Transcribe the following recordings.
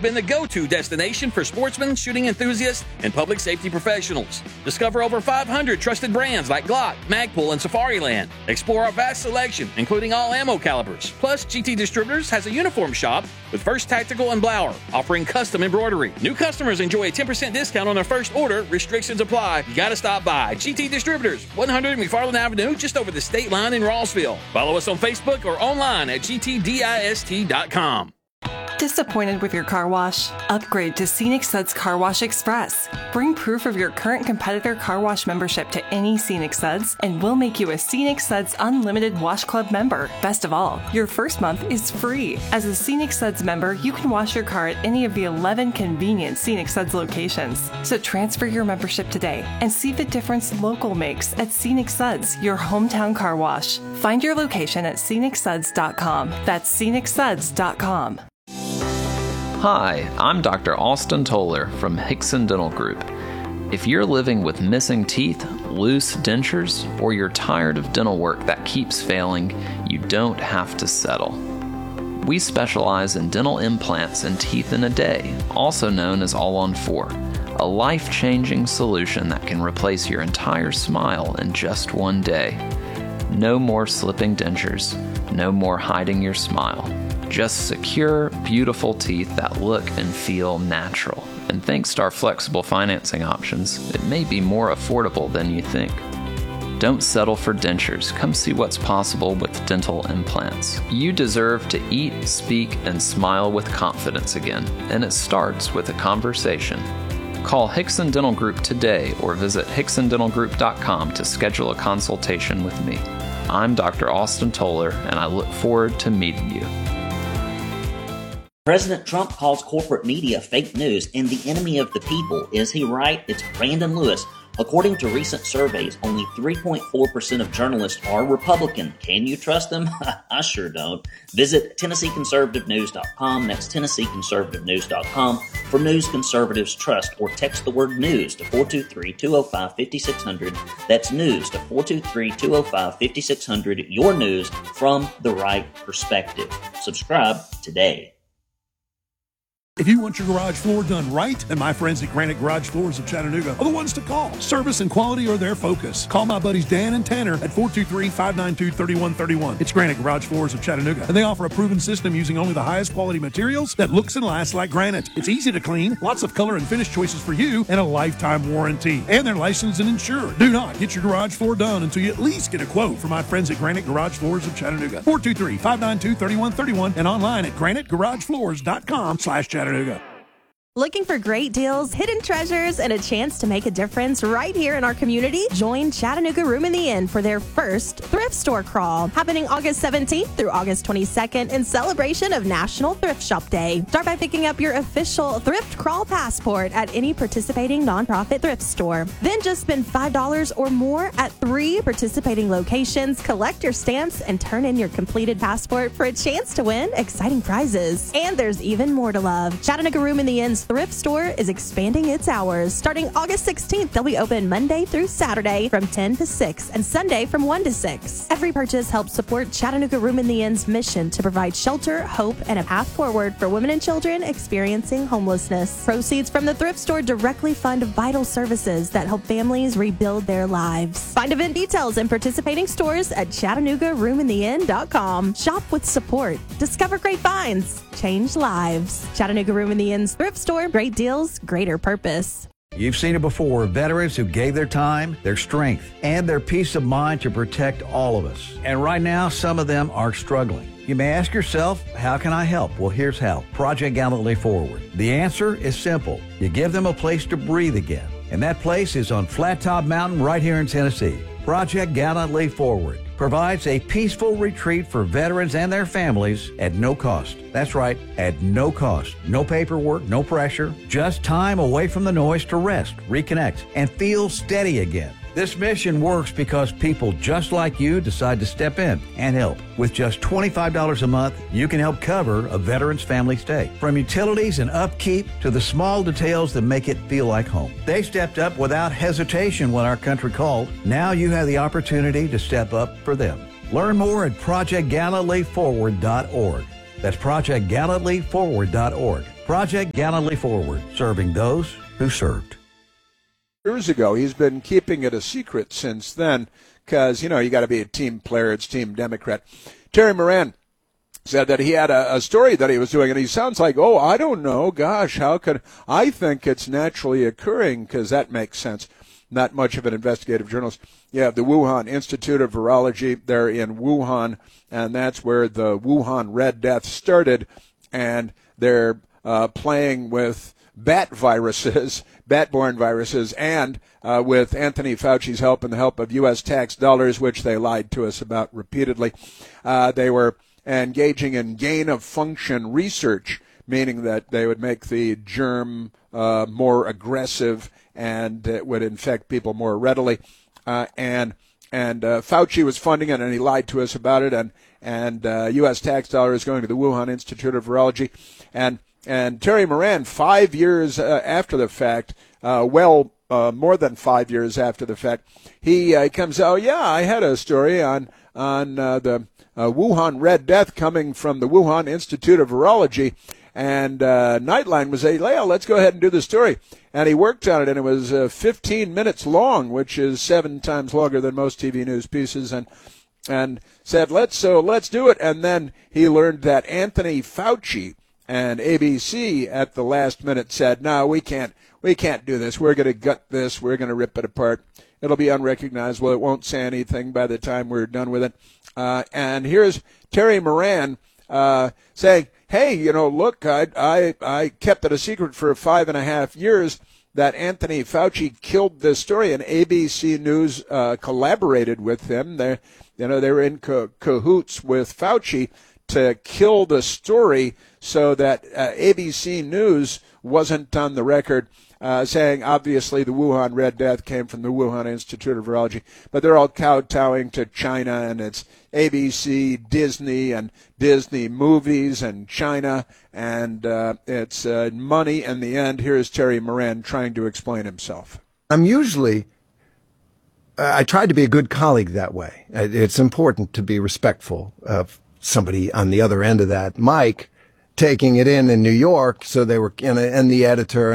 been the go-to destination for sportsmen, shooting enthusiasts, and public safety professionals. Discover over 500 trusted brands like Glock, Magpul, and Safariland. Explore our vast selection, including all ammo calibers. Plus, GT Distributors has a uniform shop with First Tactical and Blower, offering custom embroidery. New customers enjoy a 10% discount on their first order. Restrictions apply. You gotta stop by. GT Distributors, 100 McFarland Avenue, just over the state line in Rossville. Follow us on Facebook or online at gtdist.com. Disappointed with your car wash? Upgrade to Scenic Suds Car Wash Express. Bring proof of your current competitor car wash membership to any Scenic Suds, and we'll make you a Scenic Suds Unlimited Wash Club member. Best of all, your first month is free. As a Scenic Suds member, you can wash your car at any of the 11 convenient Scenic Suds locations. So transfer your membership today and see the difference local makes at Scenic Suds, your hometown car wash. Find your location at scenicsuds.com. That's scenicsuds.com. Hi, I'm Dr. Austin Toller from Hickson Dental Group. If you're living with missing teeth, loose dentures, or you're tired of dental work that keeps failing, you don't have to settle. We specialize in dental implants and teeth in a day, also known as All-on-4, a life-changing solution that can replace your entire smile in just one day. No more slipping dentures, no more hiding your smile. Just secure, beautiful teeth that look and feel natural. And thanks to our flexible financing options, it may be more affordable than you think. Don't settle for dentures. Come see what's possible with dental implants. You deserve to eat, speak, and smile with confidence again, and it starts with a conversation. Call Hickson Dental Group today or visit hicksondentalgroup.com to schedule a consultation with me. I'm Dr. Austin Toller, and I look forward to meeting you. President Trump calls corporate media fake news and the enemy of the people. Is he right? It's Brandon Lewis. According to recent surveys, only 3.4% of journalists are Republican. Can you trust them? I sure don't. Visit TennesseeConservativeNews.com. That's TennesseeConservativeNews.com for news conservatives trust, or text the word news to 423-205-5600. That's news to 423-205-5600. Your news from the right perspective. Subscribe today. If you want your garage floor done right, then my friends at Granite Garage Floors of Chattanooga are the ones to call. Service and quality are their focus. Call my buddies Dan and Tanner at 423-592-3131. It's Granite Garage Floors of Chattanooga, and they offer a proven system using only the highest quality materials that looks and lasts like granite. It's easy to clean, lots of color and finish choices for you, and a lifetime warranty. And they're licensed and insured. Do not get your garage floor done until you at least get a quote from my friends at Granite Garage Floors of Chattanooga. 423-592-3131 and online at granitegaragebfloors.com/Chattanooga. Looking for great deals, hidden treasures, and a chance to make a difference right here in our community? Join Chattanooga Room in the Inn for their first thrift store crawl, happening August 17th through August 22nd in celebration of National Thrift Shop Day. Start by picking up your official thrift crawl passport at any participating nonprofit thrift store. Then just spend $5 or more at 3 participating locations, collect your stamps, and turn in your completed passport for a chance to win exciting prizes. And there's even more to love. Chattanooga Room in the Inn's thrift store is expanding its hours. Starting August 16th, they'll be open Monday through Saturday from 10 to 6 and Sunday from 1 to 6. Every purchase helps support Chattanooga Room in the Inn's mission to provide shelter, hope, and a path forward for women and children experiencing homelessness. Proceeds from the thrift store directly fund vital services that help families rebuild their lives. Find event details and participating stores at ChattanoogaRoomInTheInn.com. Shop with support. Discover great finds. Change lives. Chattanooga Room in the Inn's thrift store. Great deals, greater purpose. You've seen it before, veterans who gave their time, their strength, and their peace of mind to protect all of us. And right now, some of them are struggling. You may ask yourself, how can I help? Well, here's how. Project Gallantly Forward. The answer is simple. You give them a place to breathe again. And that place is on Flat Top Mountain right here in Tennessee. Project Gallantly Forward provides a peaceful retreat for veterans and their families at no cost. That's right, at no cost. No paperwork, no pressure, just time away from the noise to rest, reconnect, and feel steady again. This mission works because people just like you decide to step in and help. With just $25 a month, you can help cover a veteran's family stay. From utilities and upkeep to the small details that make it feel like home. They stepped up without hesitation when our country called. Now you have the opportunity to step up for them. Learn more at ProjectGallantlyForward.org. That's ProjectGallantlyForward.org. Project Galilee Forward, serving those who served. Years ago, he's been keeping it a secret since then because, you got to be a team player. It's Team Democrat. Terry Moran said that he had a story that he was doing, and he sounds like, I don't know. Gosh, how could I think it's naturally occurring? Because that makes sense. Not much of an investigative journalist. You have the Wuhan Institute of Virology. They're in Wuhan, and that's where the Wuhan Red Death started, and they're playing with bat-borne viruses, and with Anthony Fauci's help and the help of U.S. tax dollars, which they lied to us about repeatedly. They were engaging in gain-of-function research, meaning that they would make the germ more aggressive and it would infect people more readily. And Fauci was funding it, and he lied to us about it. And U.S. tax dollars going to the Wuhan Institute of Virology. And Terry Moran, 5 years after the fact, more than 5 years after the fact, he comes out, I had a story on the Wuhan Red Death coming from the Wuhan Institute of Virology. And Nightline was saying, let's go ahead and do the story. And he worked on it, and it was 15 minutes long, which is 7 times longer than most TV news pieces, and said, let's do it. And then he learned that Anthony Fauci and ABC at the last minute said, no, we can't do this. We're going to gut this. We're going to rip it apart. It'll be unrecognizable. It won't say anything by the time we're done with it. And here's Terry Moran saying, hey, look, I kept it a secret for 5.5 years that Anthony Fauci killed this story, and ABC News collaborated with him. They were in cahoots with Fauci to kill the story so that ABC News wasn't on the record saying, obviously, the Wuhan Red Death came from the Wuhan Institute of Virology. But they're all kowtowing to China, and it's ABC, Disney, and Disney movies, and China, and it's money in the end. Here's Terry Moran trying to explain himself. I tried to be a good colleague that way. It's important to be respectful of somebody on the other end of that mic taking it in New York. So they were, and the editor,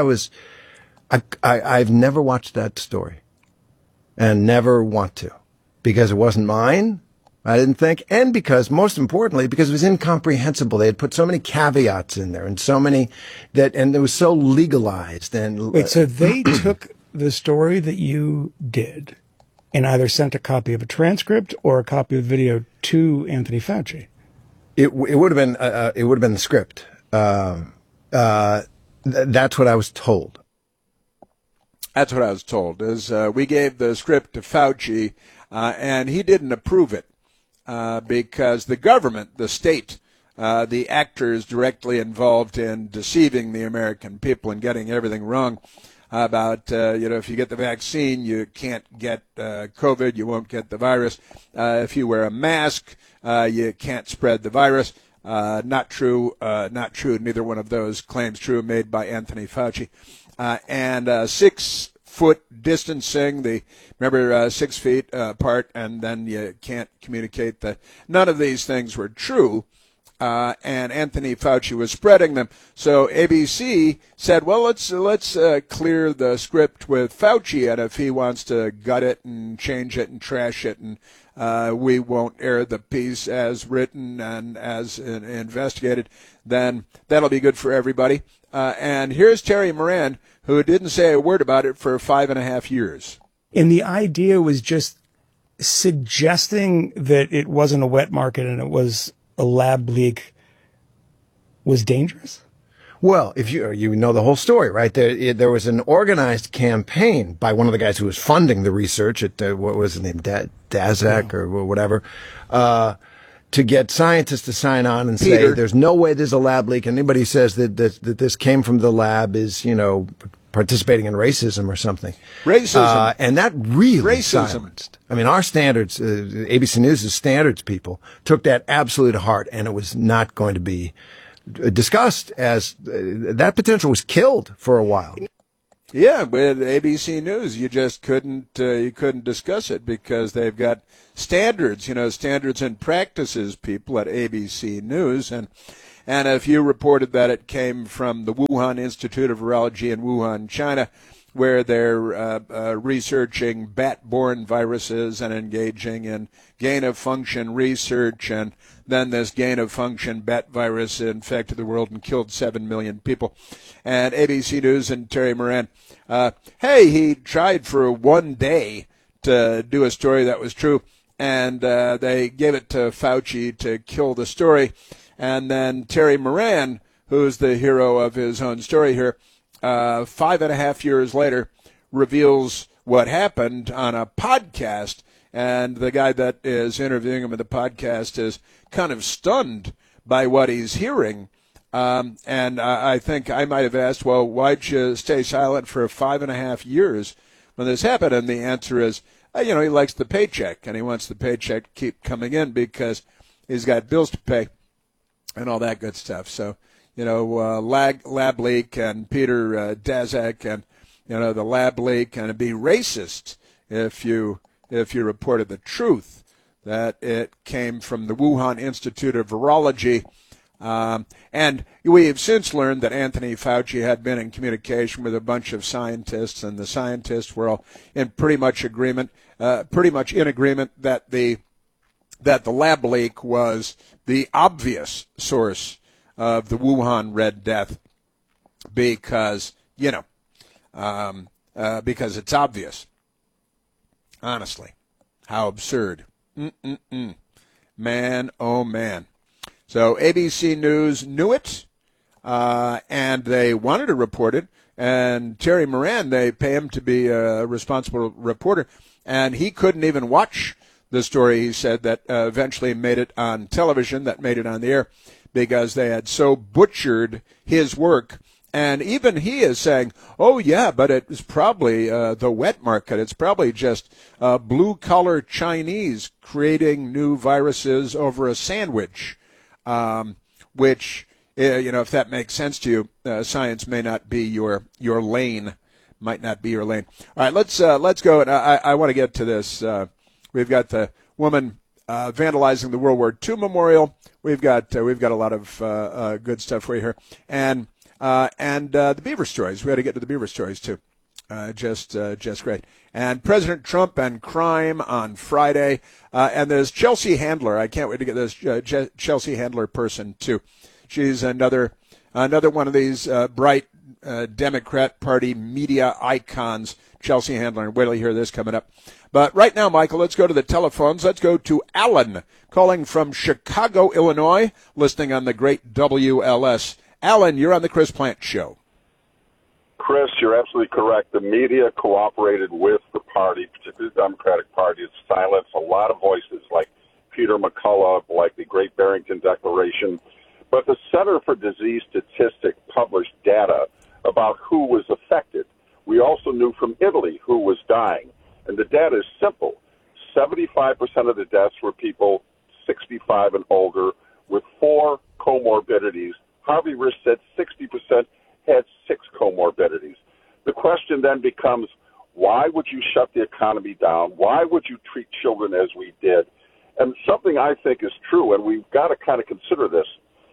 I've never watched that story and never want to, because it wasn't mine. I didn't think, and because, most importantly, because it was incomprehensible. They had put so many caveats in there and so many and it was so legalized. And wait, so they took the story that you did and either sent a copy of a transcript or a copy of video to Anthony Fauci? It would have been the script. That's what I was told. That's what I was told. We gave the script to Fauci, and he didn't approve it because the government, the state, the actors directly involved in deceiving the American people and getting everything wrong about, if you get the vaccine, you can't get COVID, you won't get the virus. If you wear a mask, you can't spread the virus. Not true. Not true. Neither one of those claims true made by Anthony Fauci. And 6 foot distancing. Remember 6 feet apart, and then you can't communicate. None of these things were true. And Anthony Fauci was spreading them. So ABC said, well, let's clear the script with Fauci, and if he wants to gut it and change it and trash it, and we won't air the piece as written and as investigated, then that'll be good for everybody. And here's Terry Moran, who didn't say a word about it for 5.5 years. And the idea was just suggesting that it wasn't a wet market and it was a lab leak was dangerous? Well, if you know the whole story, right? There was an organized campaign by one of the guys who was funding the research at, what was his name, Daszak or whatever, to get scientists to sign on and say, there's no way there's a lab leak. And anybody says that this came from the lab is, participating in racism or something. Racism. And that really silenced. I mean, our standards, ABC News' standards people took that absolutely to heart, and it was not going to be discussed as that potential was killed for a while. Yeah, with ABC News, you just couldn't discuss it because they've got standards, standards and practices people at ABC News, And if you reported that it came from the Wuhan Institute of Virology in Wuhan, China, where they're researching bat-borne viruses and engaging in gain-of-function research, and then this gain-of-function bat virus infected the world and killed 7 million people. And ABC News and Terry Moran, hey, he tried for one day to do a story that was true, and they gave it to Fauci to kill the story. And then Terry Moran, who's the hero of his own story here, 5.5 years later, reveals what happened on a podcast, and the guy that is interviewing him in the podcast is kind of stunned by what he's hearing. And I think I might have asked, well, why'd you stay silent for 5.5 years when this happened? And the answer is, he likes the paycheck, and he wants the paycheck to keep coming in because he's got bills to pay and all that good stuff. So, lab leak and Peter Daszak and, the lab leak, and it'd be racist if you reported the truth that it came from the Wuhan Institute of Virology. And we have since learned that Anthony Fauci had been in communication with a bunch of scientists, and the scientists were all in pretty much in agreement that the lab leak was the obvious source of the Wuhan Red Death, because it's obvious. Honestly, how absurd. Man, oh man. So ABC News knew it, and they wanted to report it. And Terry Moran, they pay him to be a responsible reporter, and he couldn't even watch the story, he said, that eventually made it on television, that made it on the air, because they had so butchered his work. And even he is saying, oh, yeah, but it was probably the wet market. It's probably just blue-collar Chinese creating new viruses over a sandwich, which, if that makes sense to you, science may not be your lane, might not be your lane. All right, let's go. And I want to get to this. We've got the woman vandalizing the World War II memorial. We've got a lot of good stuff for you here, and the Beaver stories. We got to get to the Beaver stories too. Just great. And President Trump and crime on Friday. And there's Chelsea Handler. I can't wait to get this Chelsea Handler person too. She's another one of these bright Democrat Party media icons. Chelsea Handler. Wait till you hear this coming up. But right now, Michael, let's go to the telephones. Let's go to Alan, calling from Chicago, Illinois, listening on the great WLS. Alan, you're on the Chris Plante Show. Chris, you're absolutely correct. The media cooperated with the party, particularly the Democratic Party, to silence a lot of voices like Peter McCullough, like the Great Barrington Declaration. But the Center for Disease Statistics published data about who was affected. We also knew from Italy who was dying. And the data is simple. 75% of the deaths were people 65 and older with 4 comorbidities. Harvey Risch said 60% had 6 comorbidities. The question then becomes, why would you shut the economy down? Why would you treat children as we did? And something I think is true, and we've got to kind of consider this,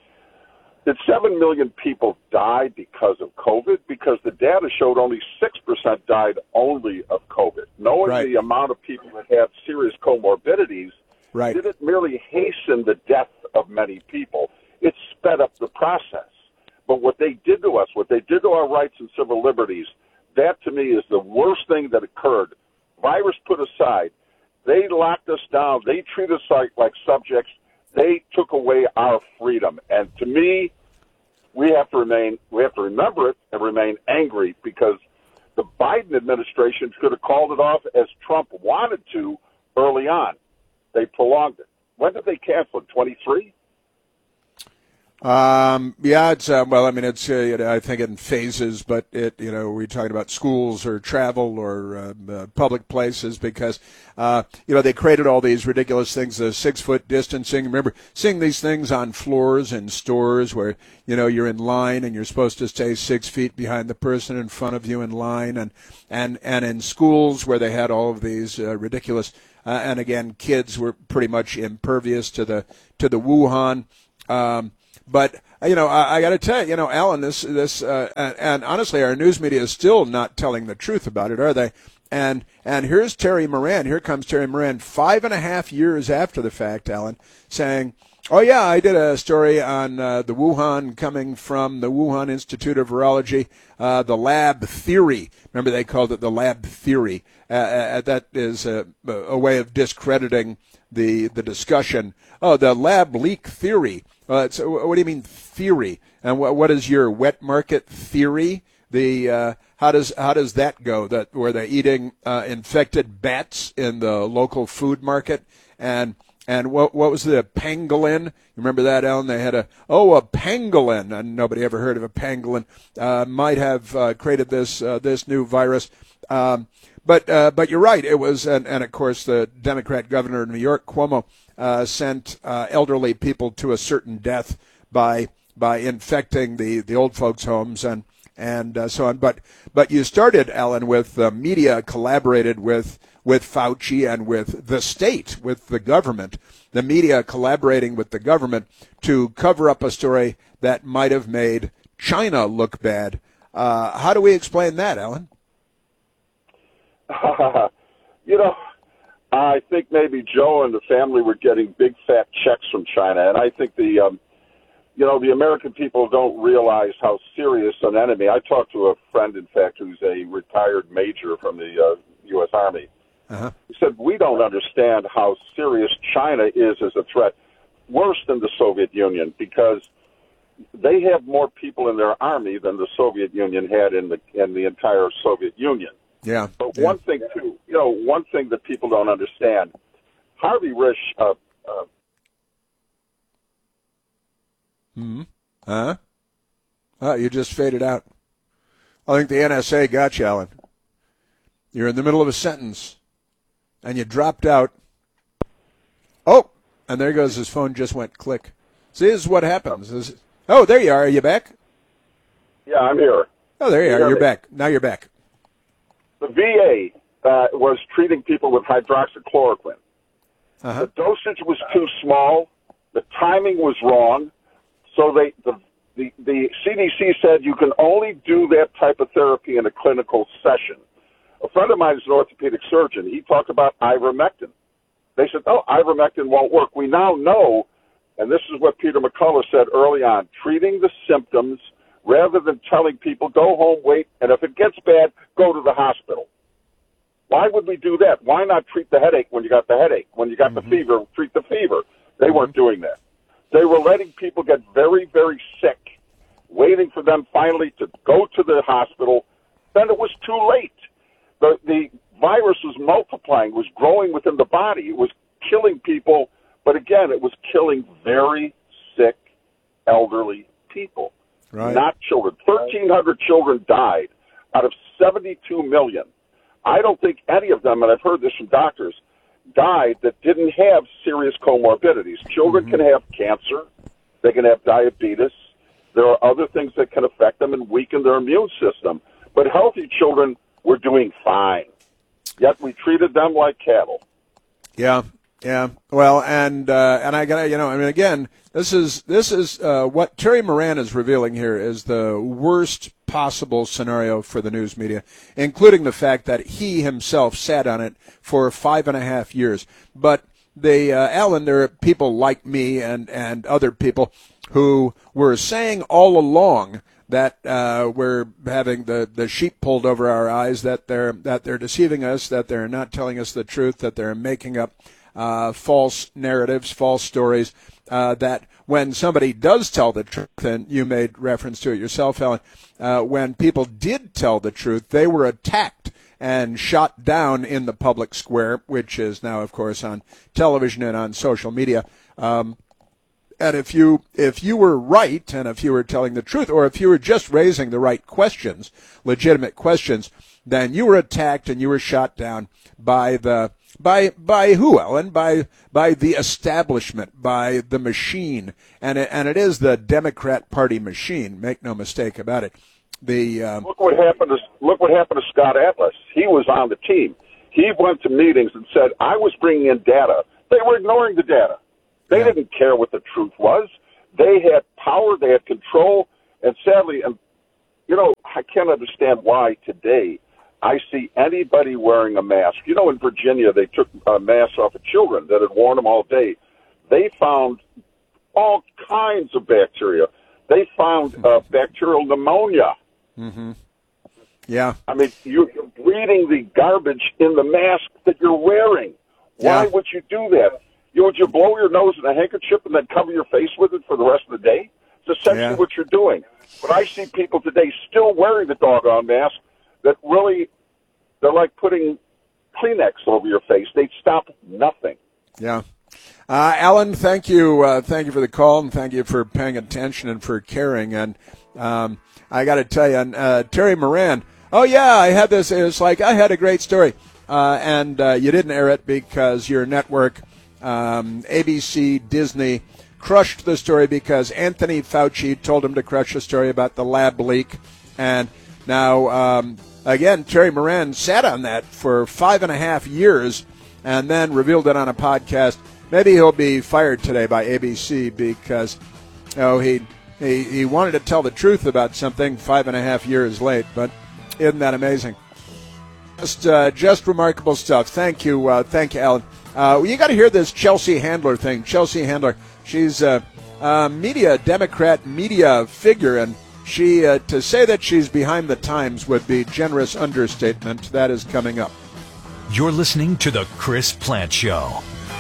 that 7 million people died because of COVID, because the data showed only 6% died only of COVID. Knowing the amount of people that have serious comorbidities didn't merely hasten the death of many people. It sped up the process. But what they did to us, what they did to our rights and civil liberties, that to me is the worst thing that occurred. Virus put aside, they locked us down. They treated us like subjects. They took away our freedom. And to me, we have to remember it and remain angry, because the Biden administration could have called it off as Trump wanted to early on. They prolonged it. When did they cancel it? 23? Yeah, it's it's I think in phases, but we're talking about schools or travel or public places, because they created all these ridiculous things, the 6-foot distancing. Remember seeing these things on floors in stores where you're in line and you're supposed to stay 6 feet behind the person in front of you in line, and in schools where they had all of these ridiculous and again, kids were pretty much impervious to the Wuhan. But I got to tell you, Alan, this, and honestly, our news media is still not telling the truth about it, are they? And here's Terry Moran. Here comes Terry Moran 5.5 years after the fact, Alan, saying, oh, yeah, I did a story on the Wuhan coming from the Wuhan Institute of Virology, the lab theory. Remember, they called it the lab theory. That is a way of discrediting the discussion. Oh, the lab leak theory. So what do you mean theory? And what is your wet market theory? How does that go? That were they eating infected bats in the local food market? And what was the pangolin? You remember that, Alan? They had a pangolin, and nobody ever heard of a pangolin. Might have created this new virus. But you're right. It was, and of course the Democrat governor of New York, Cuomo, sent elderly people to a certain death by infecting the old folks' homes and so on. But you started, Alan, with the media collaborated with Fauci and with the state, with the government, the media collaborating with the government to cover up a story that might have made China look bad. How do we explain that, Alan? I think maybe Joe and the family were getting big fat checks from China, and I think the American people don't realize how serious an enemy. I talked to a friend, in fact, who's a retired major from the U.S. Army. Uh-huh. He said, we don't understand how serious China is as a threat, worse than the Soviet Union, because they have more people in their army than the Soviet Union had in the entire Soviet Union. Yeah. But one thing, too, one thing that people don't understand, Harvey Risch, you just faded out. I think the NSA got you, Alan. You're in the middle of a sentence, and you dropped out. Oh, and there goes his phone, just went click. See, this is what happens. Oh, there you are. Are you back? Yeah, I'm here. Oh, there you are. You're back. Now you're back. The VA was treating people with hydroxychloroquine. Uh-huh. The dosage was too small. The timing was wrong. So the CDC said you can only do that type of therapy in a clinical session. A friend of mine is an orthopedic surgeon. He talked about ivermectin. They said, ivermectin won't work. We now know, and this is what Peter McCullough said early on, treating the symptoms rather than telling people, go home, wait, and if it gets bad, go to the hospital. Why would we do that? Why not treat the headache when you got the headache? When you got the fever, treat the fever. They weren't doing that. They were letting people get very, very sick, waiting for them finally to go to the hospital. Then it was too late. The virus was multiplying, was growing within the body. It was killing people, but again, it was killing very sick, elderly people, not children. 1,300 children died out of 72 million. I don't think any of them, and I've heard this from doctors, died that didn't have serious comorbidities. Children can have cancer. They can have diabetes. There are other things that can affect them and weaken their immune system. But healthy children were doing fine. Yet we treated them like cattle. Yeah. Well, and I gotta, again, this is what Terry Moran is revealing here is the worst possible scenario for the news media, including the fact that he himself sat on it for 5.5 years. But Alan, there are people like me and other people who were saying all along that we're having the sheep pulled over our eyes, that they're deceiving us, that they're not telling us the truth, that they're making up false narratives, false stories, that when somebody does tell the truth, and you made reference to it yourself, Helen, when people did tell the truth, they were attacked and shot down in the public square, which is now, of course, on television and on social media. And if you were right, and if you were telling the truth, or if you were just raising the right questions, legitimate questions, then you were attacked and you were shot down by who, Ellen? By the establishment, by the machine, and it is the Democrat Party machine. Make no mistake about it. Look what happened to Scott Atlas. He was on the team. He went to meetings and said, "I was bringing in data." They were ignoring the data. They didn't care what the truth was. They had power, they had control, and sadly, I can't understand why today I see anybody wearing a mask. In Virginia, they took masks off of children that had worn them all day. They found all kinds of bacteria. They found bacterial pneumonia. Mm-hmm. Yeah. I mean, you're breathing the garbage in the mask that you're wearing. Why would you do that? Would you blow your nose in a handkerchief and then cover your face with it for the rest of the day? It's essentially what you're doing. But I see people today still wearing the doggone mask that really, they're like putting Kleenex over your face. They stop nothing. Yeah. Alan, thank you. Thank you for the call, and thank you for paying attention and for caring. And I got to tell you, Terry Moran, I had this. It was like, I had a great story. And you didn't air it because your network, ABC, Disney, crushed the story because Anthony Fauci told him to crush the story about the lab leak. And now, again, Terry Moran sat on that for 5.5 years and then revealed it on a podcast. Maybe he'll be fired today by ABC because he wanted to tell the truth about something 5.5 years late. But isn't that amazing? Just remarkable stuff. Thank you, Alan. You got to hear this Chelsea Handler thing. Chelsea Handler, she's a Democrat media figure, and she to say that she's behind the times would be generous understatement. That is coming up. You're listening to the Chris Plante Show.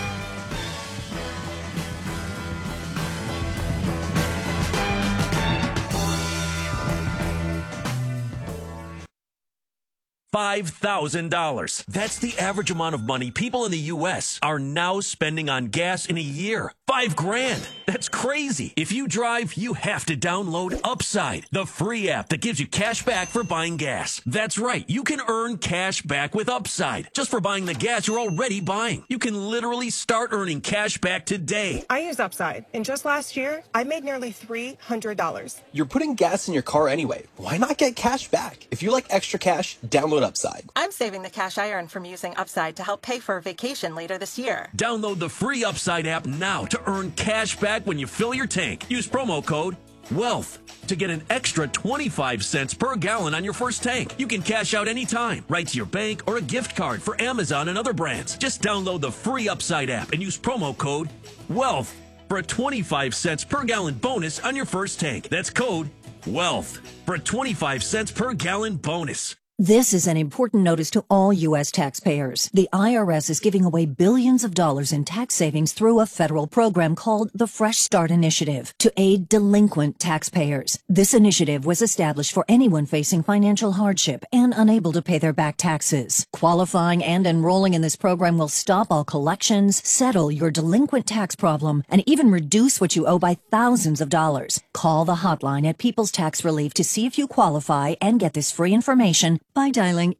$5,000. That's the average amount of money people in the U.S. are now spending on gas in a year. $5,000. That's crazy. If you drive, you have to download Upside, the free app that gives you cash back for buying gas. That's right. You can earn cash back with Upside just for buying the gas you're already buying. You can literally start earning cash back today. I use Upside, and just last year, I made nearly $300. You're putting gas in your car anyway. Why not get cash back? If you like extra cash, download Upside. I'm saving the cash I earn from using Upside to help pay for a vacation later this year. Download the free Upside app now to earn cash back when you fill your tank. Use promo code WEALTH to get an extra 25 cents per gallon on your first tank. You can cash out anytime, right to your bank or a gift card for Amazon and other brands. Just download the free Upside app and use promo code WEALTH for a 25 cents per gallon bonus on your first tank. That's code WEALTH for a 25 cents per gallon bonus. This is an important notice to all U.S. taxpayers. The IRS is giving away billions of dollars in tax savings through a federal program called the Fresh Start Initiative to aid delinquent taxpayers. This initiative was established for anyone facing financial hardship and unable to pay their back taxes. Qualifying and enrolling in this program will stop all collections, settle your delinquent tax problem, and even reduce what you owe by thousands of dollars. Call the hotline at People's Tax Relief to see if you qualify and get this free information by dialing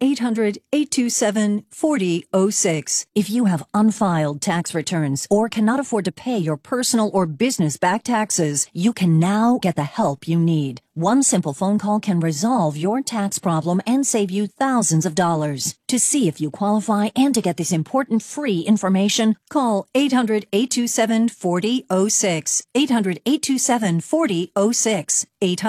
800-827-4006. If you have unfiled tax returns or cannot afford to pay your personal or business back taxes, you can now get the help you need. One simple phone call can resolve your tax problem and save you thousands of dollars. To see if you qualify and to get this important free information, call 800-827-4006. 800-827-4006.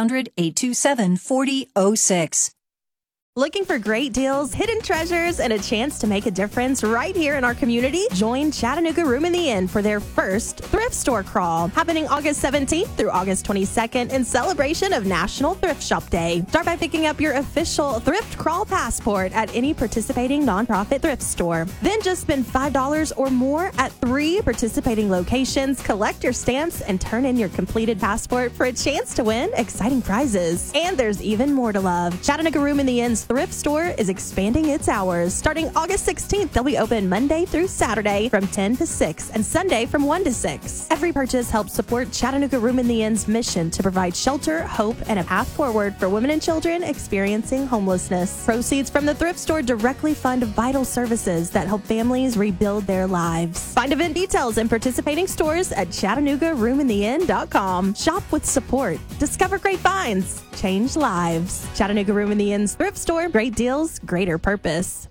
800-827-4006. Looking for great deals, hidden treasures, and a chance to make a difference right here in our community? Join Chattanooga Room in the Inn for their first thrift store crawl, happening August 17th through August 22nd in celebration of National Thrift Shop Day. Start by picking up your official thrift crawl passport at any participating nonprofit thrift store. Then just spend $5 or more at 3 participating locations, collect your stamps, and turn in your completed passport for a chance to win exciting prizes. And there's even more to love. Chattanooga Room in the Inn's thrift store is expanding its hours. Starting August 16th, they'll be open Monday through Saturday from 10 to 6 and Sunday from 1 to 6. Every purchase helps support Chattanooga Room in the Inn's mission to provide shelter, hope, and a path forward for women and children experiencing homelessness. Proceeds from the thrift store directly fund vital services that help families rebuild their lives. Find event details and participating stores at ChattanoogaRoomInTheInn.com. Shop with support. Discover great finds. Change lives. Chattanooga Room in the Inn's thrift store. Great deals, greater purpose.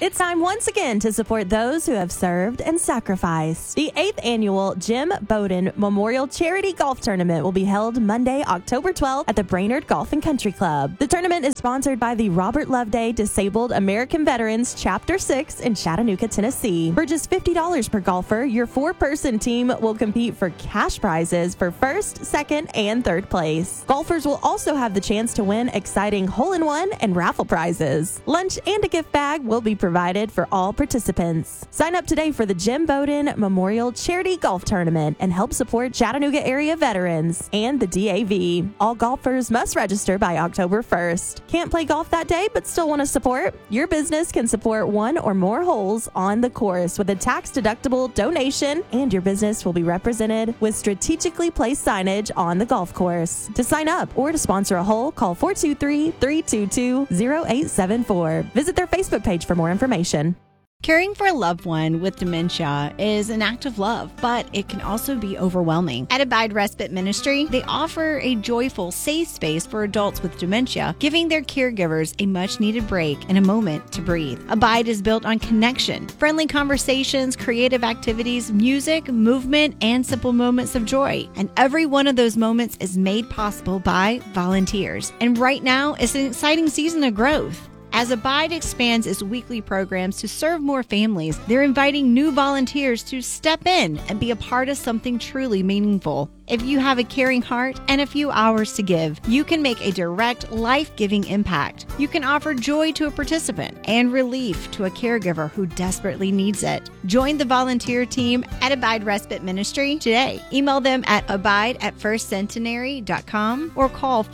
It's time once again to support those who have served and sacrificed. The 8th annual Jim Bowden Memorial Charity Golf Tournament will be held Monday, October 12th at the Brainerd Golf and Country Club. The tournament is sponsored by the Robert Loveday Disabled American Veterans Chapter 6 in Chattanooga, Tennessee. For just $50 per golfer, your 4-person team will compete for cash prizes for first, second, and third place. Golfers will also have the chance to win exciting hole-in-one and raffle prizes. Lunch and a gift bag will be provided for all participants. Sign up today for the Jim Bowden Memorial Charity Golf Tournament and help support Chattanooga area veterans and the DAV. All golfers must register by October 1st. Can't play golf that day but still want to support? Your business can support one or more holes on the course with a tax-deductible donation, and your business will be represented with strategically placed signage on the golf course. To sign up or to sponsor a hole, call 423-322-0874. Visit their Facebook page for more information. Caring for a loved one with dementia is an act of love, but it can also be overwhelming. At Abide Respite Ministry, they offer a joyful, safe space for adults with dementia, giving their caregivers a much-needed break and a moment to breathe. Abide is built on connection, friendly conversations, creative activities, music, movement, and simple moments of joy. And every one of those moments is made possible by volunteers. And right now, it's an exciting season of growth. As Abide expands its weekly programs to serve more families, they're inviting new volunteers to step in and be a part of something truly meaningful. If you have a caring heart and a few hours to give, you can make a direct, life-giving impact. You can offer joy to a participant and relief to a caregiver who desperately needs it. Join the volunteer team at Abide Respite Ministry today. Email them at abide@firstcentenary.com or call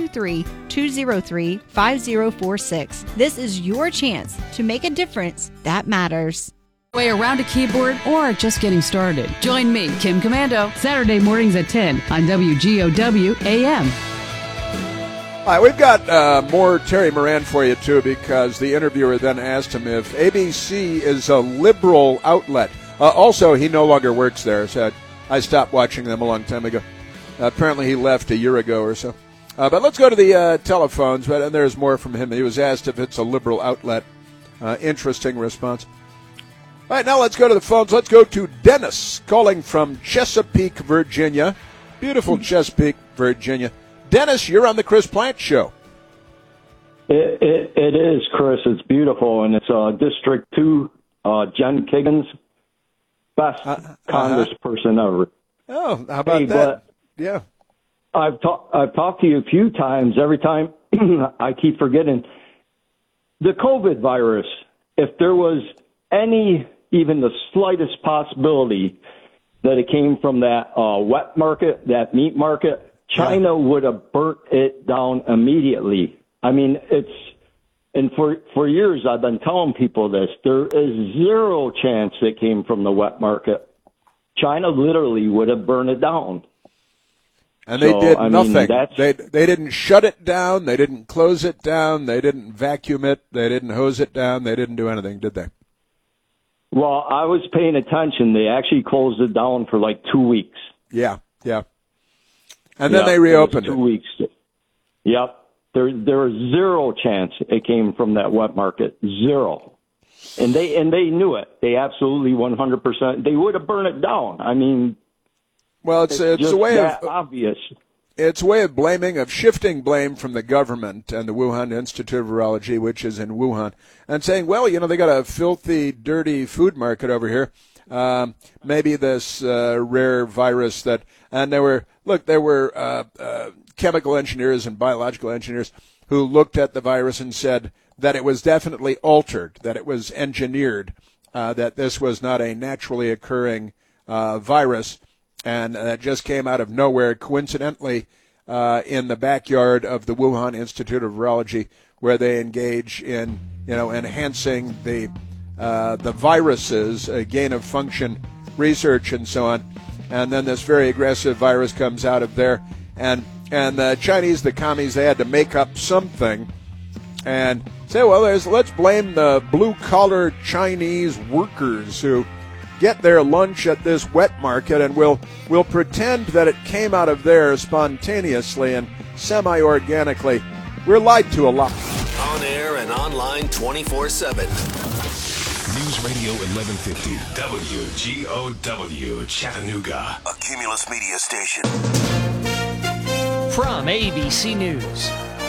423-203-5046. This is your chance to make a difference that matters. Way around a keyboard or just getting started. Join me, Kim Commando, Saturday mornings at 10 on WGOW AM. All right, we've got more Terry Moran for you, too, because the interviewer then asked him if ABC is a liberal outlet. Also, he no longer works there. So I stopped watching them a long time ago. Apparently, he left a year ago or so. But let's go to the telephones, and there's more from him. He was asked if it's a liberal outlet. Interesting response. All right, now let's go to the phones. Let's go to Dennis calling from Chesapeake, Virginia. Beautiful Chesapeake, Virginia. Dennis, you're on the Chris Plante Show. It is, Chris. It's beautiful, and it's District 2, Jen Kiggins, best congressperson ever. Oh, how about that? Yeah. I've talked to you a few times. Every time I keep forgetting. The COVID virus, if there was even the slightest possibility that it came from that wet market, that meat market, China would have burnt it down immediately. I mean, for years I've been telling people this. There is zero chance it came from the wet market. China literally would have burned it down. And they did nothing. They didn't shut it down. They didn't close it down. They didn't vacuum it. They didn't hose it down. They didn't do anything, did they? Well, I was paying attention. They actually closed it down for like 2 weeks. Yeah. And then they reopened it. 2 weeks. Yep. There was zero chance it came from that wet market. Zero. And they knew it. They absolutely 100%. They would have burned it down. I mean, well, it's a way of obvious. It's a way of shifting blame from the government and the Wuhan Institute of Virology, which is in Wuhan, and saying, well, they got a filthy, dirty food market over here. Maybe this rare virus and there were chemical engineers and biological engineers who looked at the virus and said that it was definitely altered, that it was engineered, that this was not a naturally occurring virus. And that just came out of nowhere, coincidentally, in the backyard of the Wuhan Institute of Virology, where they engage in, enhancing the viruses, gain of function research, and so on. And then this very aggressive virus comes out of there, and the Chinese, the commies, they had to make up something, and say, well, let's blame the blue-collar Chinese workers who get their lunch at this wet market, and we'll pretend that it came out of there spontaneously and semi-organically. We're lied to a lot. On air and online 24/7. News Radio 1150 WGOW Chattanooga, a Cumulus Media station. From ABC News,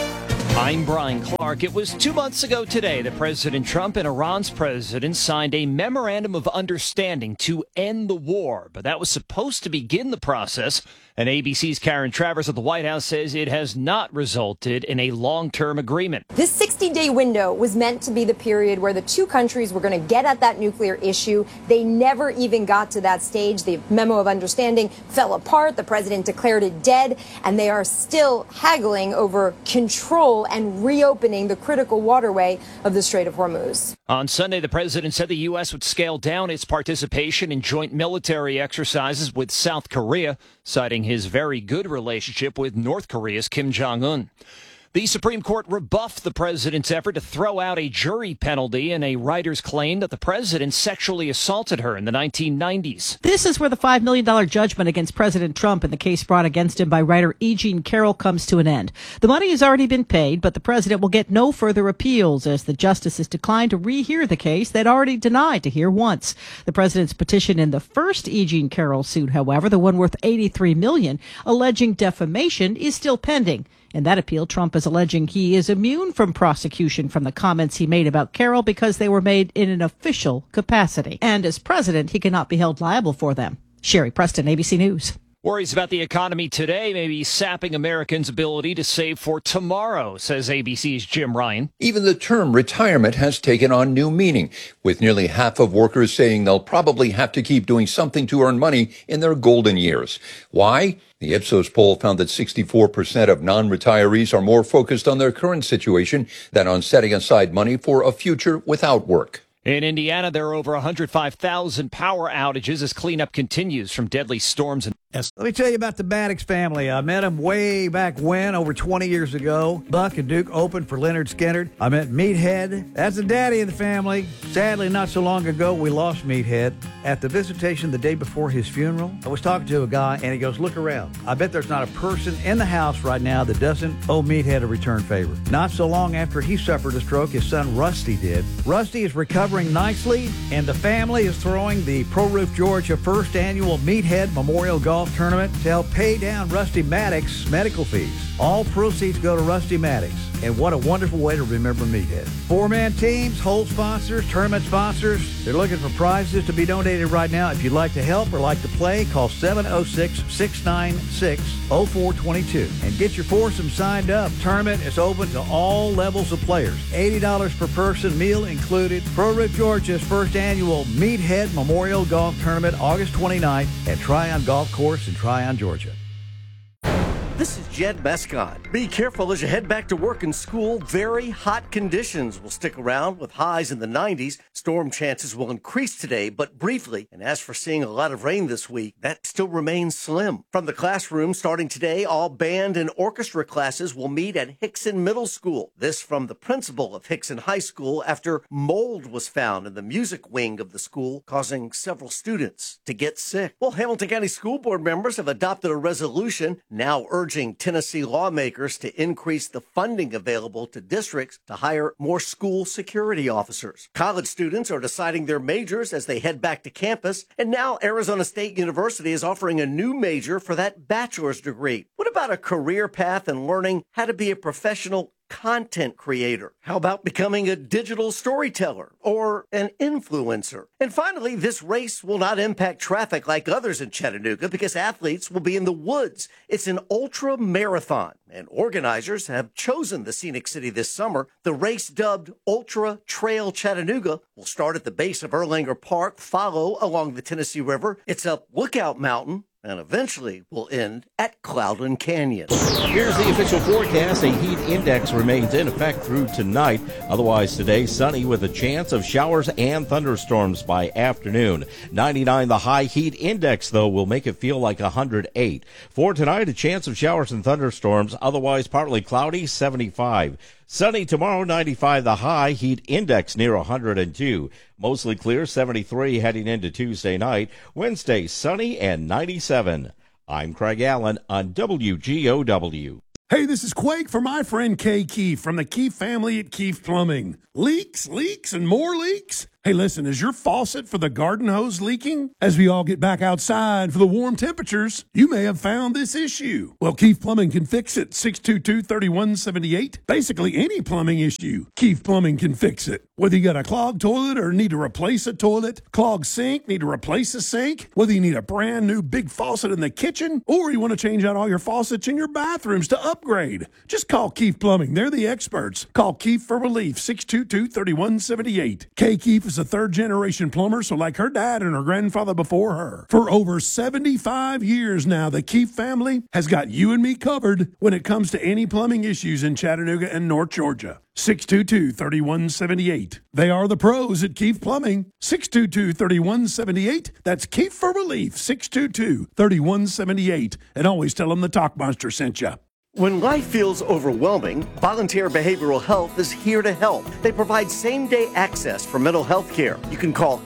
I'm Brian Clark. It was 2 months ago today that President Trump and Iran's president signed a memorandum of understanding to end the war, but that was supposed to begin the process. And ABC's Karen Travers at the White House says it has not resulted in a long-term agreement. This 60-day window was meant to be the period where the two countries were going to get at that nuclear issue. They never even got to that stage. The memo of understanding fell apart. The president declared it dead, and they are still haggling over control and reopening the critical waterway of the Strait of Hormuz. On Sunday, the president said the U.S. would scale down its participation in joint military exercises with South Korea, citing his very good relationship with North Korea's Kim Jong-un. The Supreme Court rebuffed the president's effort to throw out a jury penalty in a writer's claim that the president sexually assaulted her in the 1990s. This is where the $5 million judgment against President Trump and the case brought against him by writer E. Jean Carroll comes to an end. The money has already been paid, but the president will get no further appeals as the justices declined to rehear the case they'd already denied to hear once. The president's petition in the first E. Jean Carroll suit, however, the one worth $83 million, alleging defamation, is still pending. In that appeal, Trump is alleging he is immune from prosecution from the comments he made about Carroll because they were made in an official capacity. And as president, he cannot be held liable for them. Sherry Preston, ABC News. Worries about the economy today may be sapping Americans' ability to save for tomorrow, says ABC's Jim Ryan. Even the term retirement has taken on new meaning, with nearly half of workers saying they'll probably have to keep doing something to earn money in their golden years. Why? The Ipsos poll found that 64% of non-retirees are more focused on their current situation than on setting aside money for a future without work. In Indiana, there are over 105,000 power outages as cleanup continues from deadly storms. Let me tell you about the Maddox family. I met them way back when, over 20 years ago. Buck and Duke opened for Leonard Skinner. I met Meathead. That's the daddy of the family. Sadly, not so long ago, we lost Meathead. At the visitation the day before his funeral, I was talking to a guy, and he goes, look around. I bet there's not a person in the house right now that doesn't owe Meathead a return favor. Not so long after he suffered a stroke, his son Rusty did. Rusty is recovering nicely, and the family is throwing the Pro Roof Georgia first annual Meathead Memorial Golf Tournament to help pay down Rusty Maddox's medical fees. All proceeds go to Rusty Maddox, and what a wonderful way to remember Meathead. 4-man teams, hole sponsors, tournament sponsors, they're looking for prizes to be donated right now. If you'd like to help or like to play, call 706-696-0422 and get your foursome signed up. Tournament is open to all levels of players. $80 per person, meal included. Pro Roof Georgia's first annual Meathead Memorial Golf Tournament, August 29th at Tryon Golf Course in Tryon, Georgia. This is Jed Mescott. Be careful as you head back to work and school. Very hot conditions will stick around with highs in the 90s. Storm chances will increase today, but briefly. And as for seeing a lot of rain this week, that still remains slim. From the classroom, starting today, all band and orchestra classes will meet at Hickson Middle School. This from the principal of Hickson High School after mold was found in the music wing of the school, causing several students to get sick. Well, Hamilton County School Board members have adopted a resolution now urging Tennessee lawmakers to increase the funding available to districts to hire more school security officers. College students are deciding their majors as they head back to campus, and now Arizona State University is offering a new major for that bachelor's degree. What about a career path and learning how to be a professional content creator? How about becoming a digital storyteller or an influencer? And finally, this race will not impact traffic like others in Chattanooga because athletes will be in the woods. It's an ultra marathon, and organizers have chosen the scenic city this summer. The race, dubbed Ultra Trail Chattanooga, will start at the base of Erlanger Park, follow along the Tennessee River. It's up Lookout Mountain, and eventually will end at Cloudland Canyon. Here's the official forecast. A heat index remains in effect through tonight. Otherwise today, sunny with a chance of showers and thunderstorms by afternoon. 99 the high. Heat index, though, will make it feel like 108. For tonight, a chance of showers and thunderstorms. Otherwise partly cloudy, 75. Sunny tomorrow, 95 the high. Heat index near 102. Mostly clear, 73 heading into Tuesday night. Wednesday, sunny and 97. I'm Craig Allen on WGOW. Hey, this is Quake for my friend Kay Keefe from the Keefe family at Keefe Plumbing. Leaks, and more leaks? Hey, listen, is your faucet for the garden hose leaking? As we all get back outside for the warm temperatures, you may have found this issue. Well, Keefe Plumbing can fix it. 622-3178. Basically, any plumbing issue, Keefe Plumbing can fix it. Whether you got a clogged toilet or need to replace a toilet, clogged sink, need to replace a sink, whether you need a brand new big faucet in the kitchen, or you want to change out all your faucets in your bathrooms to upgrade, just call Keefe Plumbing. They're the experts. Call Keefe for relief. 622-3178. Kay Keefe is a third-generation plumber, so like her dad and her grandfather before her. For over 75 years now, the Keefe family has got you and me covered when it comes to any plumbing issues in Chattanooga and North Georgia. 622-3178. They are the pros at Keefe Plumbing. 622-3178. That's Keefe for relief. 622-3178. And always tell them the Talkmonster sent you. When life feels overwhelming, Volunteer Behavioral Health is here to help. They provide same-day access for mental health care. You can call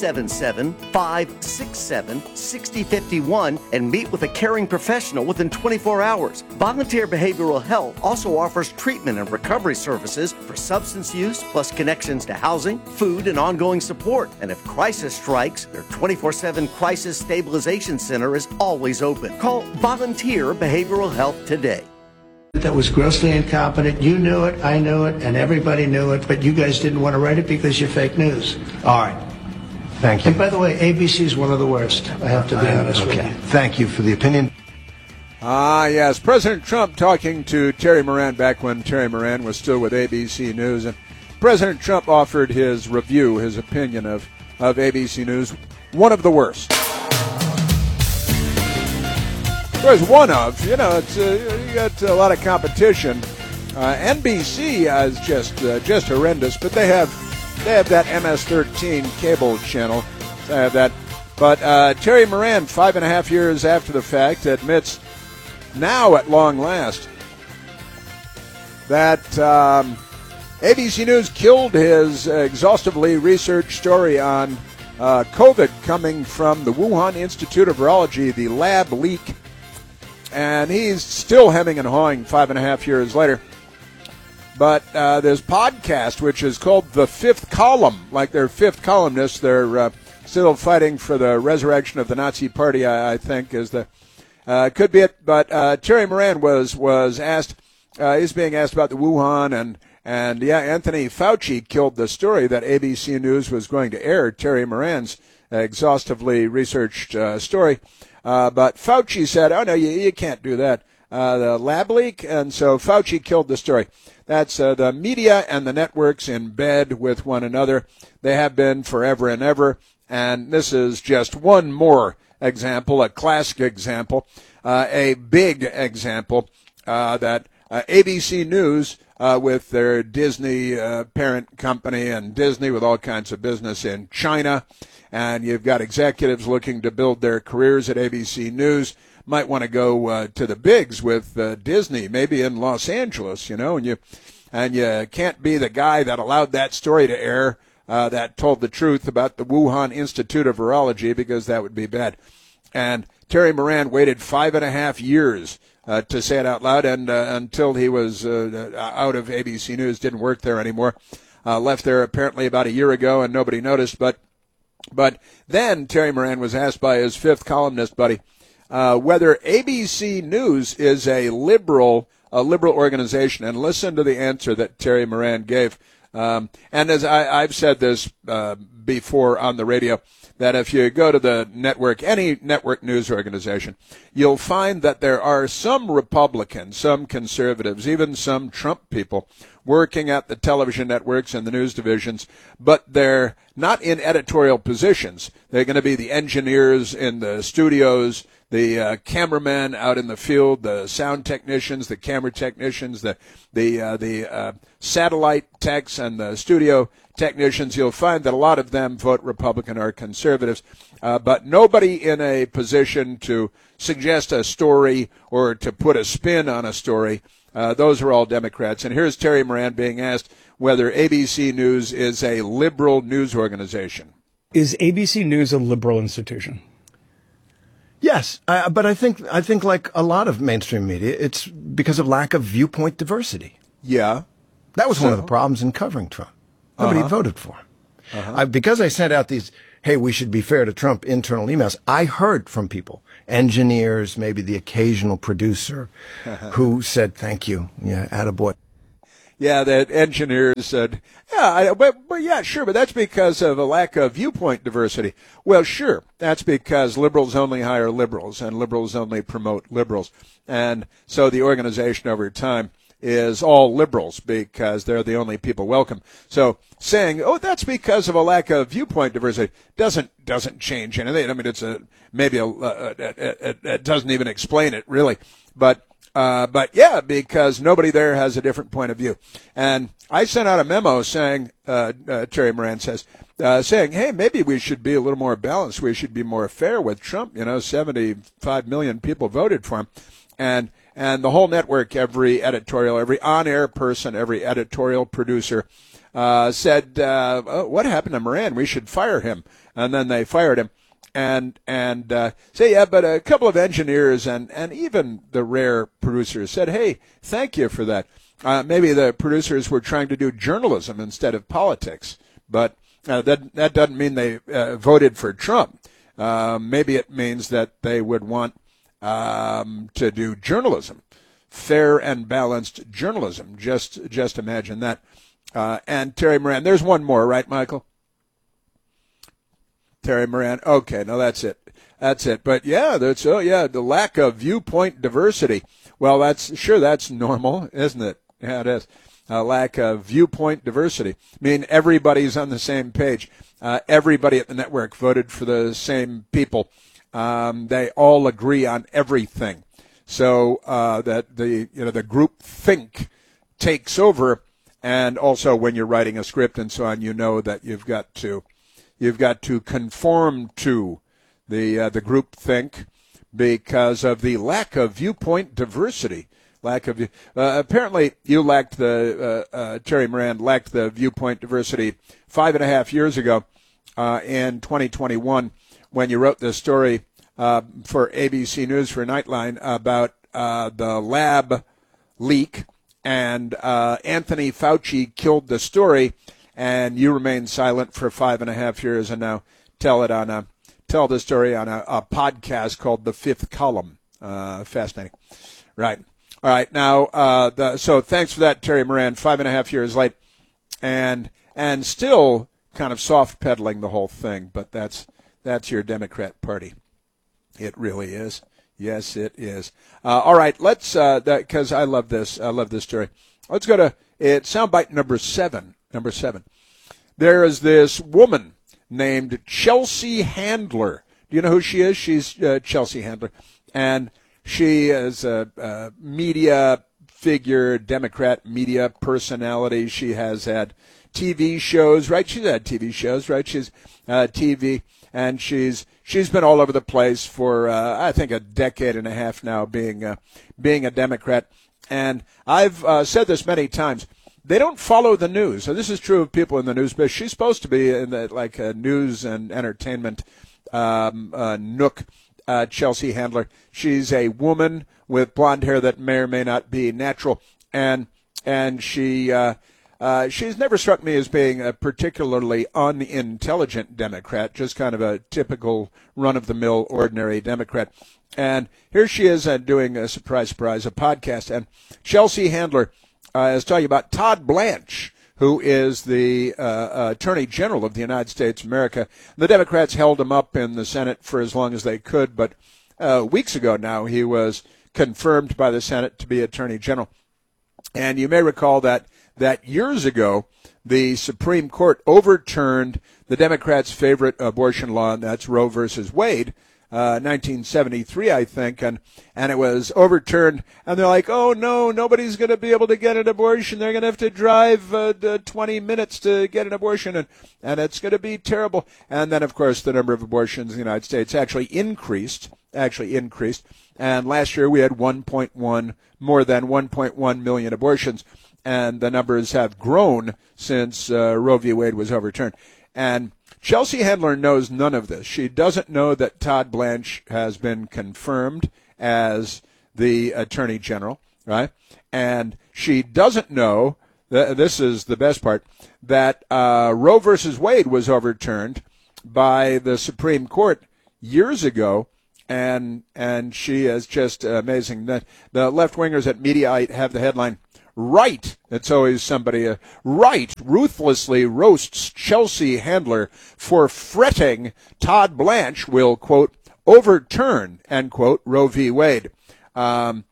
877-567-6051 and meet with a caring professional within 24 hours. Volunteer Behavioral Health also offers treatment and recovery services for substance use, plus connections to housing, food, and ongoing support. And if crisis strikes, their 24/7 Crisis Stabilization Center is always open. Call Volunteer Behavioral Health today. That was grossly incompetent. You knew it, I knew it, and everybody knew it, but you guys didn't want to write it because you're fake news. All right. Thank you. And by the way, ABC is one of the worst. I have to be honest with you. Thank you for the opinion. Yes. President Trump talking to Terry Moran back when Terry Moran was still with ABC News. And President Trump offered his review, his opinion of ABC News, one of the worst. There's one of, you got a lot of competition. NBC is just horrendous, but they have that MS-13 cable channel. They have that. But Terry Moran, 5.5 years after the fact, admits now at long last that ABC News killed his exhaustively researched story on COVID coming from the Wuhan Institute of Virology, the lab leak. And he's still hemming and hawing 5.5 years later. But this podcast, which is called The Fifth Column, like their fifth columnists, they're still fighting for the resurrection of the Nazi Party, I think, is the could be it. But Terry Moran was asked, he's being asked about the Wuhan, and Anthony Fauci killed the story that ABC News was going to air, Terry Moran's exhaustively researched story. But Fauci said, oh, no, you can't do that. The lab leak, and so Fauci killed the story. That's the media and the networks in bed with one another. They have been forever and ever, and this is just one more example, a classic example, a big example that ABC News, with their Disney parent company and Disney with all kinds of business in China, and you've got executives looking to build their careers at ABC News, might want to go to the bigs with Disney, maybe in Los Angeles, and you can't be the guy that allowed that story to air that told the truth about the Wuhan Institute of Virology, because that would be bad. And Terry Moran waited 5.5 years to say it out loud, and until he was out of ABC News, didn't work there anymore. Left there apparently about a year ago, and nobody noticed, But then Terry Moran was asked by his fifth columnist buddy whether ABC News is a liberal organization, and listen to the answer that Terry Moran gave. And as I've said this before on the radio, that if you go to the network, any network news organization, you'll find that there are some Republicans, some conservatives, even some Trump people working at the television networks and the news divisions, but they're not in editorial positions. They're going to be the engineers in the studios, the cameramen out in the field, the sound technicians, the camera technicians, the satellite techs, and the studio technicians. You'll find that a lot of them vote Republican or conservatives, but nobody in a position to suggest a story or to put a spin on a story. Those are all Democrats. And here's Terry Moran being asked whether ABC News is a liberal news organization. Is ABC News a liberal institution? Yes, but I think like a lot of mainstream media, it's because of lack of viewpoint diversity. Yeah. That was one of the problems in covering Trump. Nobody voted for him. Because I sent out these, hey, we should be fair to Trump internal emails, I heard from people, engineers, maybe the occasional producer, who said, thank you. Yeah, attaboy. Yeah, that engineers said, but yeah, sure, but that's because of a lack of viewpoint diversity. Well, sure, that's because liberals only hire liberals and liberals only promote liberals. And so the organization over time is all liberals because they're the only people welcome. So saying, oh, that's because of a lack of viewpoint diversity doesn't change anything. I mean, it's it doesn't even explain it really. But yeah, because nobody there has a different point of view. And I sent out a memo saying, Terry Moran says, saying, hey, maybe we should be a little more balanced. We should be more fair with Trump. 75 million people voted for him. And the whole network, every editorial, every on-air person, every editorial producer said, what happened to Moran? We should fire him. And then they fired him. And say, yeah, but a couple of engineers and even the rare producers said, hey, thank you for that. Maybe the producers were trying to do journalism instead of politics. But that doesn't mean they voted for Trump. Maybe it means that they would want to do journalism, fair and balanced journalism. Just imagine that. And Terry Moran, there's one more, right, Michael? Terry Moran. Okay, no, that's it. But yeah, the lack of viewpoint diversity. Well, that's normal, isn't it? Yeah, it is. A lack of viewpoint diversity. I mean, everybody's on the same page. Everybody at the network voted for the same people. They all agree on everything. So that the group think takes over, and also when you're writing a script and so on, you know that you've got to conform to the group think because of the lack of viewpoint diversity. Apparently you lacked Terry Moran lacked the viewpoint diversity 5.5 years ago in 2021 when you wrote this story for ABC News for Nightline about the lab leak, and Anthony Fauci killed the story, and you remained silent for 5.5 years, and now tell the story on a podcast called The Fifth Column. Fascinating, right? All right, now so thanks for that, Terry Moran. 5.5 years late, and still kind of soft pedaling the whole thing, but that's your Democrat Party. It really is. Yes, it is. All right, let's because I love this. I love this story. Let's go to soundbite number 7. Number 7. There is this woman named Chelsea Handler. Do you know who she is? She's Chelsea Handler, and she is a media figure, Democrat media personality. She has had TV shows, right? She's had TV shows, right? She's TV, and she's been all over the place for I think a decade and a half now, being a Democrat. And I've said this many times. They don't follow the news. So this is true of people in the news, but she's supposed to be in the news and entertainment nook. Chelsea Handler. She's a woman with blonde hair that may or may not be natural, and she's never struck me as being a particularly unintelligent Democrat, just kind of a typical run-of-the-mill, ordinary Democrat. And here she is doing a surprise, a podcast, and Chelsea Handler is talking about Todd Blanche, who is the Attorney General of the United States of America. The Democrats held him up in the Senate for as long as they could, but weeks ago now he was confirmed by the Senate to be Attorney General. And you may recall that years ago the Supreme Court overturned the Democrats' favorite abortion law, and that's Roe versus Wade, 1973, I think, and it was overturned, and they're like, oh, no, nobody's going to be able to get an abortion. They're going to have to drive 20 minutes to get an abortion, and it's going to be terrible. And then, of course, the number of abortions in the United States actually increased, and last year we had more than 1.1 million abortions, and the numbers have grown since Roe v. Wade was overturned. And Chelsea Handler knows none of this. She doesn't know that Todd Blanche has been confirmed as the Attorney General, right? And she doesn't know this is the best part, that Roe versus Wade was overturned by the Supreme Court years ago, and she is just amazing. The left-wingers at Mediaite have the headline, "Right," it's always somebody, "Right ruthlessly roasts Chelsea Handler for fretting Todd Blanche will, quote, overturn, end quote, Roe v. Wade." And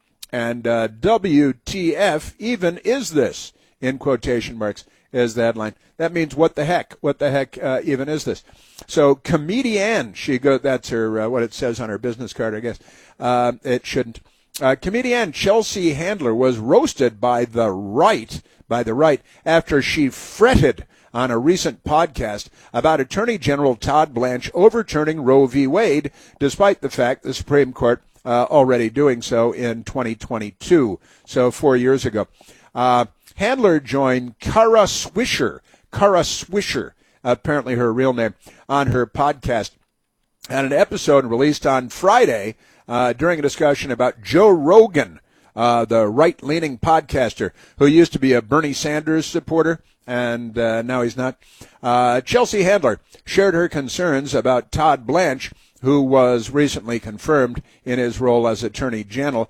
WTF even is this, in quotation marks, is the headline. That means what the heck? What the heck even is this? So comedian, that's her, what it says on her business card, I guess. It shouldn't. Comedian Chelsea Handler was roasted by the right, after she fretted on a recent podcast about Attorney General Todd Blanche overturning Roe v. Wade, despite the fact the Supreme Court already doing so in 2022, so 4 years ago. Handler joined Kara Swisher, apparently her real name, on her podcast, and an episode released on Friday during a discussion about Joe Rogan, the right-leaning podcaster who used to be a Bernie Sanders supporter, and now he's not. Chelsea Handler shared her concerns about Todd Blanche, who was recently confirmed in his role as Attorney General.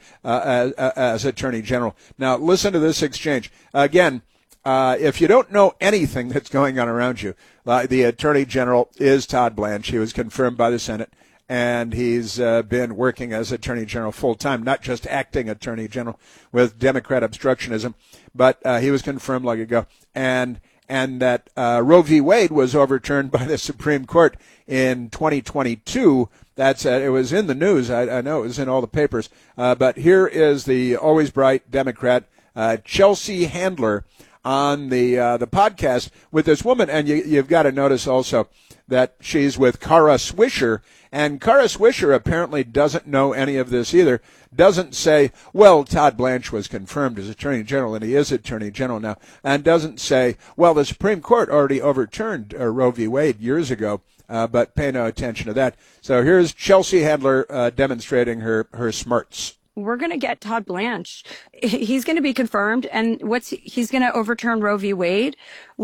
Now, listen to this exchange. Again, if you don't know anything that's going on around you, the Attorney General is Todd Blanche. He was confirmed by the Senate, and he's been working as Attorney General full-time, not just acting Attorney General with Democrat obstructionism, but he was confirmed long ago. And that Roe v. Wade was overturned by the Supreme Court in 2022. It was in the news. I know it was in all the papers. But here is the always bright Democrat, Chelsea Handler, on the podcast with this woman. And you've got to notice also that she's with Kara Swisher. And Kara Swisher apparently doesn't know any of this either. Doesn't say, well, Todd Blanche was confirmed as Attorney General, and he is Attorney General now. And doesn't say, well, the Supreme Court already overturned Roe v. Wade years ago, but pay no attention to that. So here's Chelsea Handler demonstrating her smarts. We're going to get Todd Blanche. He's going to be confirmed, and he's going to overturn Roe v. Wade.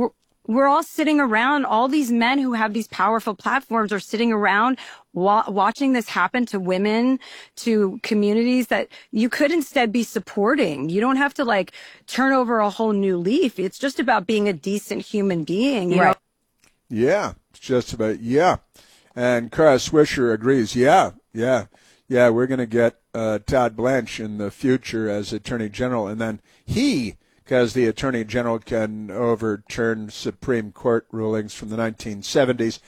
We're all sitting around. All these men who have these powerful platforms are sitting around watching this happen to women, to communities that you could instead be supporting. You don't have to turn over a whole new leaf. It's just about being a decent human being. You know? Yeah, it's just about, yeah. And Kara Swisher agrees. Yeah, we're going to get Todd Blanche in the future as Attorney General. And then because the Attorney General can overturn Supreme Court rulings from the 1970s.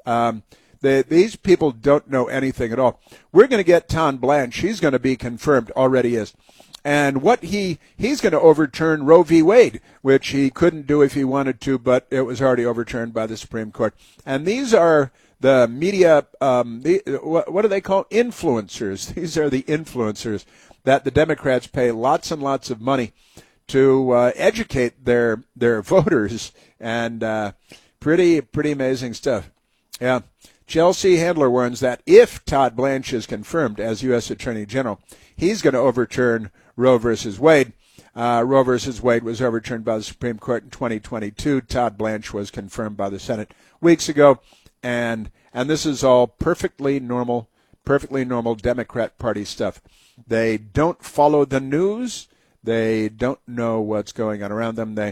These people don't know anything at all. We're going to get Todd Blanche. He's going to be confirmed, already is. And what he's going to overturn Roe v. Wade, which he couldn't do if he wanted to, but it was already overturned by the Supreme Court. And these are the media, what do they call influencers? These are the influencers that the Democrats pay lots and lots of money to educate their voters, and pretty amazing stuff. Yeah. Chelsea Handler warns that if Todd Blanche is confirmed as U.S. Attorney General, he's going to overturn Roe versus Wade. Roe versus Wade was overturned by the Supreme Court in 2022. Todd Blanche was confirmed by the Senate weeks ago, and this is all perfectly normal Democrat Party stuff. They don't follow the news. They don't know what's going on around them.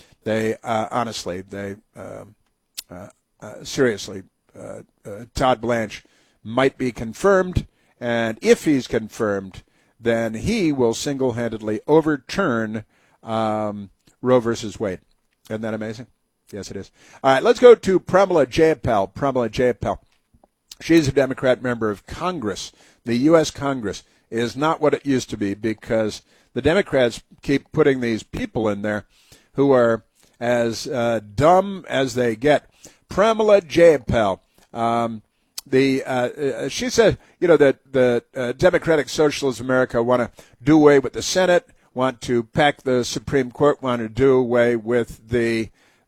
Seriously, Todd Blanche might be confirmed, and if he's confirmed, then he will single-handedly overturn Roe versus Wade. Isn't that amazing? Yes, it is. All right, let's go to Pramila Jayapal. She's a Democrat member of Congress. The U.S. Congress is not what it used to be because the Democrats keep putting these people in there who are as dumb as they get. Pramila Jayapal, she said, that the Democratic Socialists of America want to do away with the Senate, want to pack the Supreme Court, want to do away with the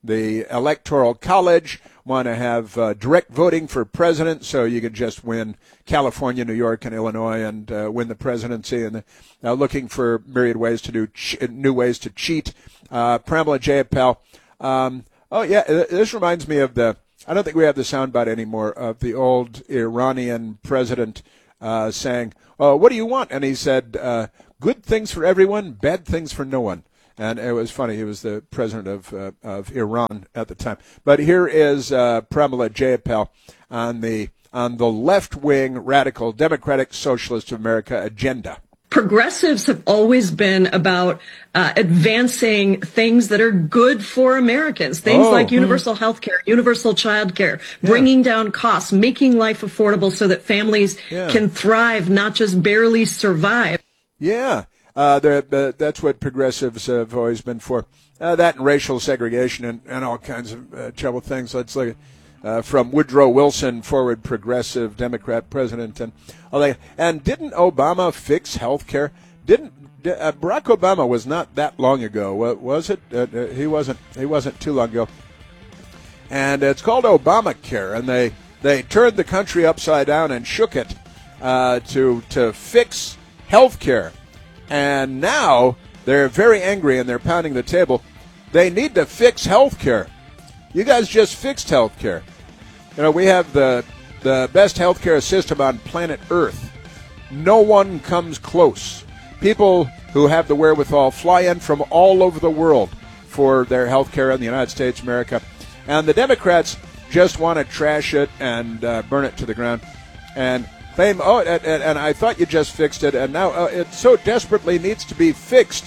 the Electoral College want to have direct voting for president, so you could just win California, New York, and Illinois and win the presidency, and looking for myriad ways to do new ways to cheat. Pramila Jayapal. This reminds me of I don't think we have the soundbite anymore of the old Iranian president saying, what do you want? And he said, good things for everyone, bad things for no one. And it was funny. He was the president of Iran at the time. But here is Pramila Jayapal on the left-wing radical Democratic Socialist of America agenda. Progressives have always been about advancing things that are good for Americans, things like universal health care, universal child care, bringing down costs, making life affordable so that families can thrive, not just barely survive. Yeah. That's what progressives have always been for. That and racial segregation and all kinds of trouble things. Let's look at from Woodrow Wilson, forward progressive Democrat president, and all that. And didn't Obama fix health care? Barack Obama was not that long ago, was it? He wasn't too long ago. And it's called Obamacare, and they turned the country upside down and shook it to fix health care. And now they're very angry and they're pounding the table. They need to fix health care. You guys just fixed health care. You know, we have the best health care system on planet Earth. No one comes close. People who have the wherewithal fly in from all over the world for their health care in the United States, America. And the Democrats just want to trash it and burn it to the ground and claim, and I thought you just fixed it, and now it so desperately needs to be fixed.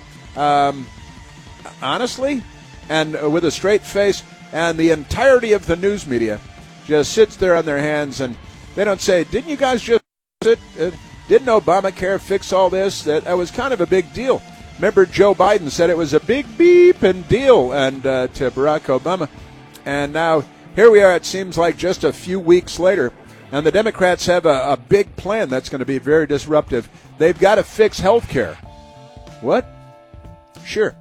Honestly, and with a straight face, and the entirety of the news media just sits there on their hands, and they don't say, didn't you guys just fix it? Didn't Obamacare fix all this? That was kind of a big deal. Remember, Joe Biden said it was a big beep and deal and to Barack Obama. And now here we are, it seems like just a few weeks later, and the Democrats have a big plan that's going to be very disruptive. They've got to fix health care. What? Sure.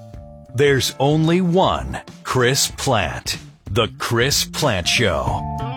There's only one Chris Plante. The Chris Plante Show.